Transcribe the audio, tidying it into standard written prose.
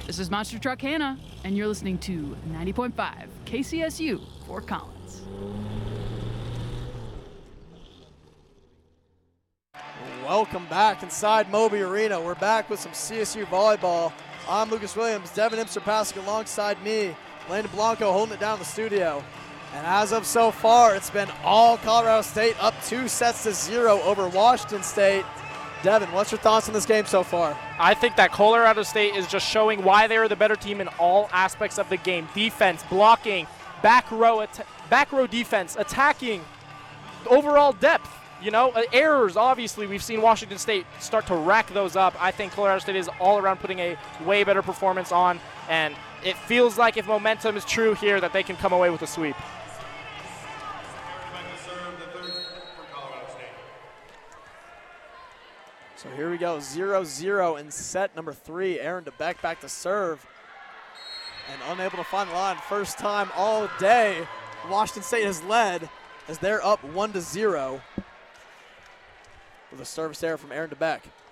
This is Monster Truck Hannah, and you're listening to 90.5 KCSU Fort Collins. Welcome back inside Moby Arena. We're back with some CSU volleyball. I'm Lucas Williams, Devin Imster passing alongside me, Landon Blanco holding it down in the studio. And as of so far, it's been all Colorado State up 2-0 over Washington State. Devin, what's your thoughts on this game so far? I think that Colorado State is just showing why they are the better team in all aspects of the game. Defense, blocking, back row defense, attacking, overall depth. You know, errors, obviously, we've seen Washington State start to rack those up. I think Colorado State is all around putting a way better performance on, and it feels like if momentum is true here that they can come away with a sweep. So here we go, 0-0 in set number 3. Aaron DeBeck back to serve and unable to find the line. First time all day Washington State has led as they're up 1-0 with a service error from Aaron DeBeck.